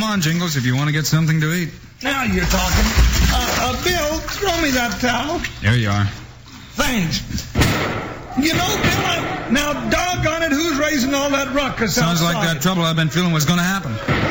on, Jingles, if you want to get something to eat. Now you're talking. Bill, throw me that towel. Here you are. Thanks. You know, Bill, now doggone it, who's raising all that ruckus Sounds outside? like that trouble I've been feeling was going to happen.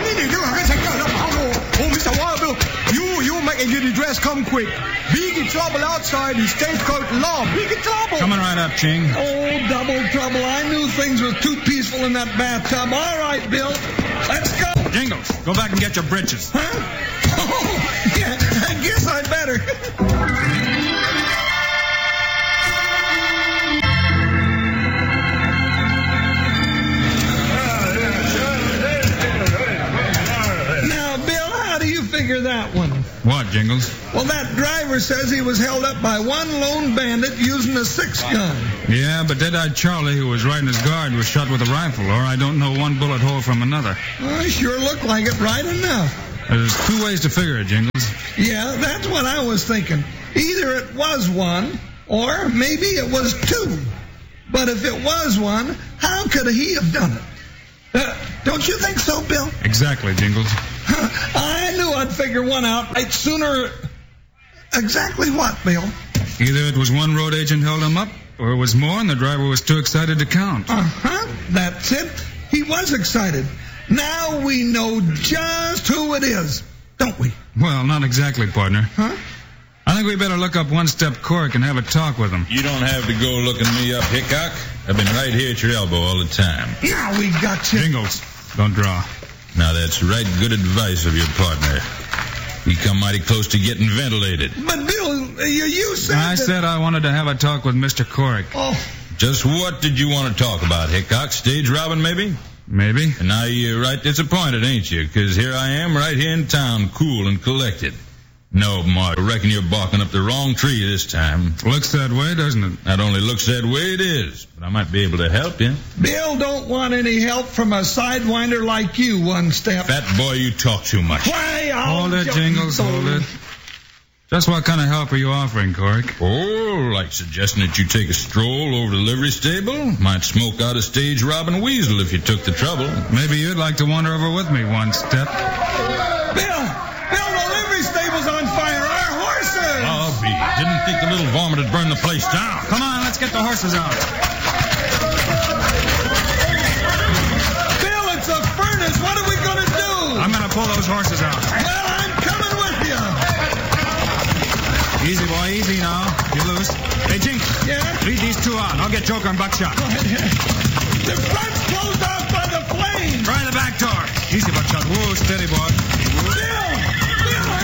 Oh, Mr. Wild Bill, you make a little dress come quick. Big trouble outside, the state court law. Big trouble. Coming right up, Ching. Oh, double trouble. I knew things was too peaceful in that bathtub. All right, Bill, let's go. Jingles, go back and get your britches. Huh? Oh, yeah, I guess I'd better. Figure that one. What, Jingles? Well, that driver says he was held up by one lone bandit using a 6-gun. Yeah, but Dead-Eyed Charlie, who was riding his guard, was shot with a rifle, or I don't know one bullet hole from another. Sure looked like it right enough. There's two ways to figure it, Jingles. Yeah, that's what I was thinking. Either it was one, or maybe it was two. But if it was one, how could he have done it? Don't you think so, Bill? Exactly, Jingles. I knew I'd figure one out right sooner. Exactly what, Bill? Either it was one road agent held him up, or it was more and the driver was too excited to count. Uh-huh. That's it. He was excited. Now we know just who it is, don't we? Well, not exactly, partner. Huh? I think we better look up One-Step Cork and have a talk with him. You don't have to go looking me up, Hickok. I've been right here at your elbow all the time. Now we got you. Jingles, don't draw. Now that's right good advice of your partner. You come mighty close to getting ventilated. But Bill, you said I said I wanted to have a talk with Mr. Cork. Oh. Just what did you want to talk about, Hickok? Stage robbing, maybe? Maybe. And now you're right disappointed, ain't you? Because here I am right here in town, cool and collected. No, Mark, I reckon you're barking up the wrong tree this time. Looks that way, doesn't it? Not only looks that way, it is. But I might be able to help you. Bill don't want any help from a sidewinder like you, One-Step. Fat boy, you talk too much. Why, hold it, Jingles, hold it. Just what kind of help are you offering, Cork? Oh, like suggesting that you take a stroll over to the livery stable? Might smoke out a stage robbing weasel if you took the trouble. Maybe you'd like to wander over with me, One-Step. Bill, the livery stable's on fire. Our horses! I'll be. Didn't think the little varmint would burn the place down. Come on, let's get the horses out. Bill, it's a furnace. What are we going to do? I'm going to pull those horses out. Well, I'm coming with you. Easy, boy, easy now. You're loose. Hey, Jink. Yeah? Lead these two out. I'll get Joker and Buckshot. The front's closed off by the flames. Try the back door. Easy, Buckshot. Whoa, steady, boy. Whoa.